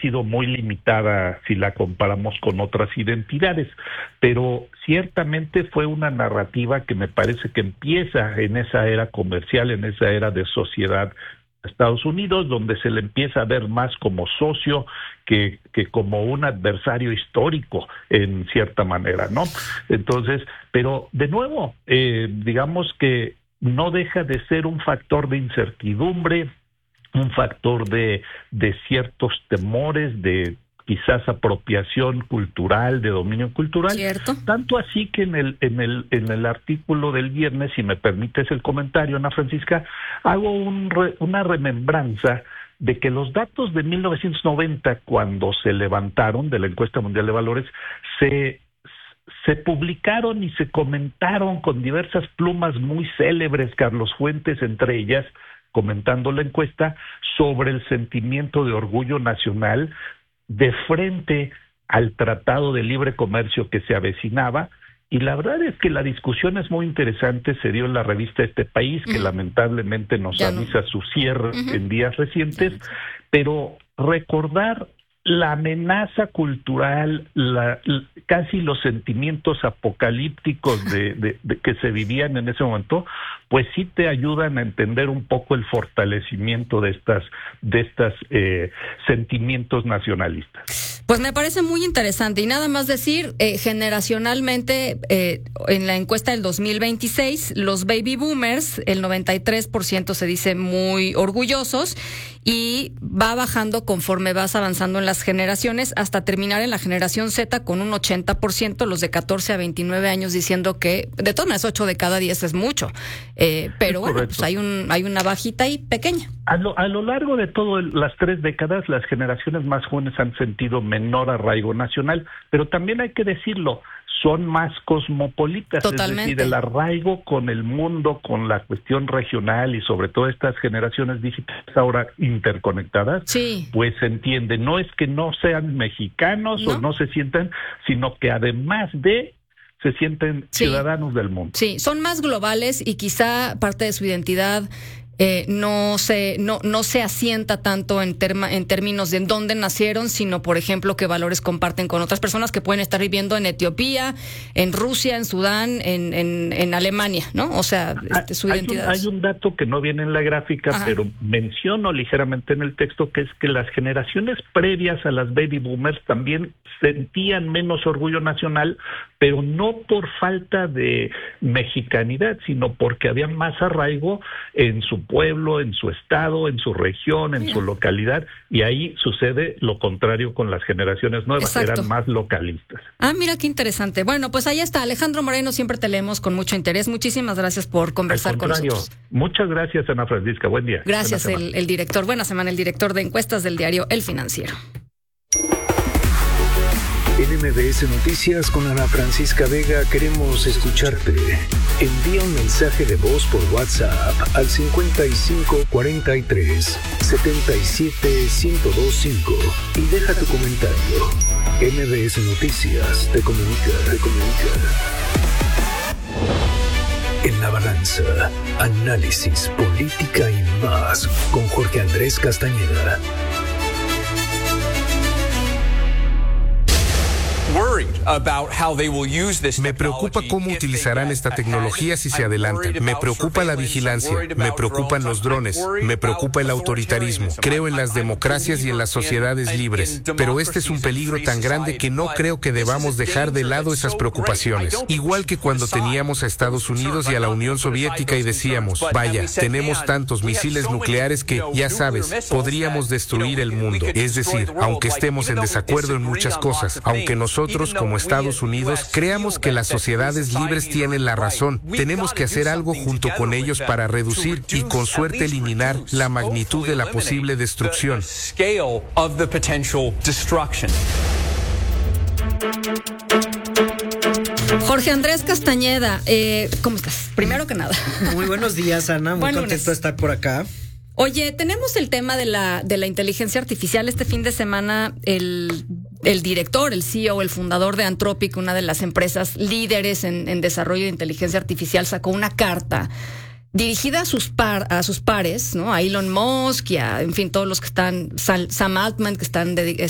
sido muy limitada si la comparamos con otras identidades, pero ciertamente fue una narrativa que me parece que empieza en esa era comercial, en esa era de sociedad de Estados Unidos, donde se le empieza a ver más como socio que como un adversario histórico en cierta manera, ¿no? Entonces, pero de nuevo, digamos que no deja de ser un factor de incertidumbre, un factor de ciertos temores, de quizás apropiación cultural, de dominio cultural. Cierto. Tanto así que en el artículo del viernes, si me permites el comentario, Ana Francisca, hago una remembranza de que los datos de 1990, cuando se levantaron de la Encuesta Mundial de Valores, se publicaron y se comentaron con diversas plumas muy célebres, Carlos Fuentes entre ellas, comentando la encuesta sobre el sentimiento de orgullo nacional de frente al Tratado de Libre Comercio que se avecinaba. Y la verdad es que la discusión es muy interesante, se dio en la revista Este País, que lamentablemente nos avisa su cierre en días recientes, pero recordar la amenaza cultural, casi los sentimientos apocalípticos de que se vivían en ese momento, pues sí te ayudan a entender un poco el fortalecimiento de estas sentimientos nacionalistas. Pues me parece muy interesante y nada más decir, generacionalmente en la encuesta del 2026, los baby boomers, el 93% se dice muy orgullosos y va bajando conforme vas avanzando en las generaciones hasta terminar en la generación Z con un 80%, los de 14 a 29 años diciendo que de todas maneras 8 de cada 10 es mucho, pero bueno, pues hay una bajita ahí pequeña. A lo largo de todas las 3 décadas, las generaciones más jóvenes han sentido menor arraigo nacional, pero también hay que decirlo, son más cosmopolitas. Totalmente. Es decir, el arraigo con el mundo, con la cuestión regional y sobre todo estas generaciones digitales ahora interconectadas, sí, pues se entiende, no es que no sean mexicanos o no se sientan, sino que además se sienten ciudadanos del mundo. Sí, son más globales y quizá parte de su identidad no se asienta tanto en términos de en dónde nacieron, sino, por ejemplo, qué valores comparten con otras personas que pueden estar viviendo en Etiopía, en Rusia, en Sudán, en Alemania, ¿no? O sea, su identidad. Hay un dato que no viene en la gráfica, pero menciono ligeramente en el texto, que es que las generaciones previas a las baby boomers también sentían menos orgullo nacional, pero no por falta de mexicanidad, sino porque había más arraigo en su pueblo, en su estado, en su región, en su localidad, y ahí sucede lo contrario con las generaciones nuevas. Exacto. Eran más localistas. Mira qué interesante. Bueno, pues ahí está, Alejandro Moreno, siempre te leemos con mucho interés. Muchísimas gracias por conversar con nosotros. Muchas gracias, Ana Francisca, buen día. Gracias, el director, buena semana, el director de encuestas del diario El Financiero. En MBS Noticias con Ana Francisca Vega queremos escucharte. Envía un mensaje de voz por WhatsApp al 55 43 77 1025 y deja tu comentario. MBS Noticias te comunica. En la balanza, análisis, política y más con Jorge Andrés Castañeda. Me preocupa cómo utilizarán esta tecnología si se adelantan. Me preocupa la vigilancia. Me preocupan los drones. Me preocupa el autoritarismo. Creo en las democracias y en las sociedades libres. Pero este es un peligro tan grande que no creo que debamos dejar de lado esas preocupaciones. Igual que cuando teníamos a Estados Unidos y a la Unión Soviética y decíamos, vaya, tenemos tantos misiles nucleares que, ya sabes, podríamos destruir el mundo. Es decir, aunque estemos en desacuerdo en muchas cosas, aunque nosotros como Estados Unidos creamos que las sociedades libres tienen la razón, tenemos que hacer algo junto con ellos para reducir y con suerte eliminar la magnitud de la posible destrucción. Jorge Andrés Castañeda, ¿cómo estás? Primero que nada. Muy buenos días, Ana, muy contento de estar por acá. Oye, tenemos el tema de la inteligencia artificial. Este fin de semana el director, el CEO, el fundador de Anthropic, una de las empresas líderes en desarrollo de inteligencia artificial, sacó una carta dirigida a sus pares, ¿no? A Elon Musk y a, en fin, todos los que están, Sam Altman, que están